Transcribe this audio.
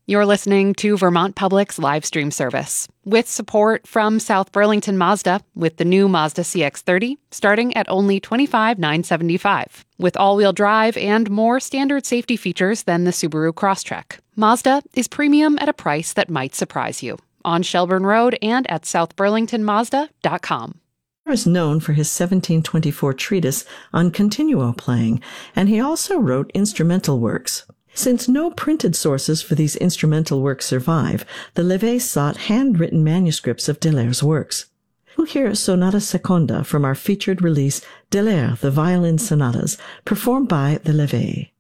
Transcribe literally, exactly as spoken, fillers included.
You're listening to Vermont Public's live stream service with support from South Burlington Mazda with the new Mazda C X thirty starting at only twenty-five thousand nine hundred seventy-five dollars. With all-wheel drive and more standard safety features than the Subaru Crosstrek, Mazda is premium at a price that might surprise you. On Shelburne Road and at south burlington mazda dot com. He is known for his seventeen twenty-four treatise on continuo playing, and he also wrote instrumental works. Since no printed sources for these instrumental works survive, the Levé sought handwritten manuscripts of Delaire's works. We'll hear Sonata Seconda from our featured release, Delaire, the Violin Sonatas, performed by the Levé.